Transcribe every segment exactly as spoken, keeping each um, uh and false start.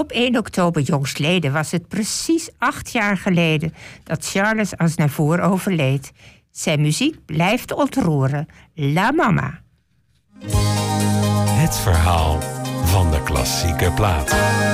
Op één oktober jongstleden was het precies acht jaar geleden dat Charles Aznavour overleed. Zijn muziek blijft ontroeren. La Mama. Het verhaal van de klassieke plaat.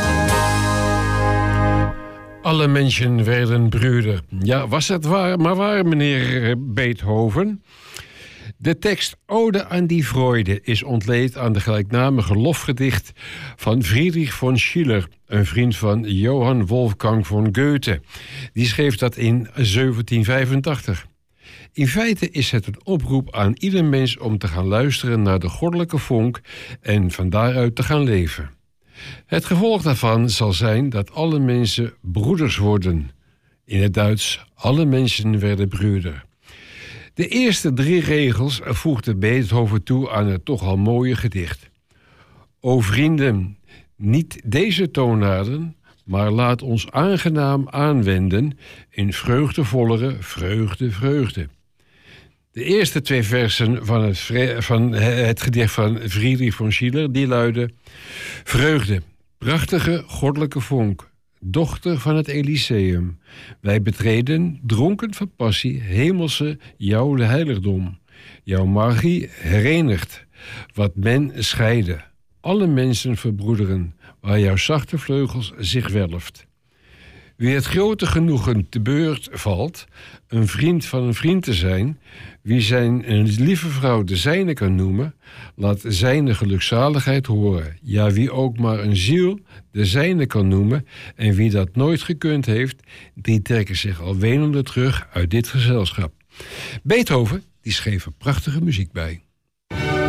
Alle mensen werden broeder. Ja, was het waar, maar waar, meneer Beethoven? De tekst Ode aan die Freude is ontleend aan de gelijknamige lofgedicht van Friedrich von Schiller, een vriend van Johann Wolfgang von Goethe. Die schreef dat in zeventien vijfentachtig. In feite is het een oproep aan ieder mens om te gaan luisteren naar de goddelijke vonk en van daaruit te gaan leven. Het gevolg daarvan zal zijn dat alle mensen broeders worden. In het Duits, alle mensen werden broeder. De eerste drie regels voegde Beethoven toe aan het toch al mooie gedicht. O vrienden, niet deze toonaarden, maar laat ons aangenaam aanwenden in vreugdevollere vreugde, vreugde. De eerste twee versen van het, vre- van het gedicht van Friedrich von Schiller, die luiden: Vreugde, prachtige goddelijke vonk, dochter van het Elyseum. Wij betreden, dronken van passie, hemelse jouw heiligdom. Jouw magie herenigt, wat men scheide. Alle mensen verbroederen, waar jouw zachte vleugels zich welft. Wie het grote genoegen te beurt valt, een vriend van een vriend te zijn, wie zijn een lieve vrouw de zijne kan noemen, laat zijne gelukzaligheid horen. Ja, wie ook maar een ziel de zijne kan noemen, en wie dat nooit gekund heeft, die trekken zich al wenende terug uit dit gezelschap. Beethoven, die schreef er prachtige muziek bij.